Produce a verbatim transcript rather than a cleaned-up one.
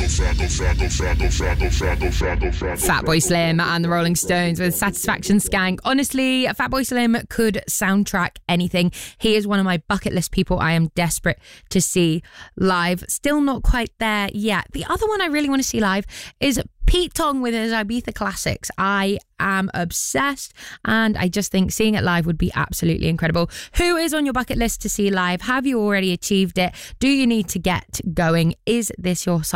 Fatboy Slim and the Rolling Stones with Satisfaction Skank. Honestly, Fatboy Slim could soundtrack anything. He is one of my bucket list people I am desperate to see live. Still not quite there yet. The other one I really want to see live is Pete Tong with his Ibiza Classics. I am obsessed and I just think seeing it live would be absolutely incredible. Who is on your bucket list to see live? Have you already achieved it? Do you need to get going? Is this your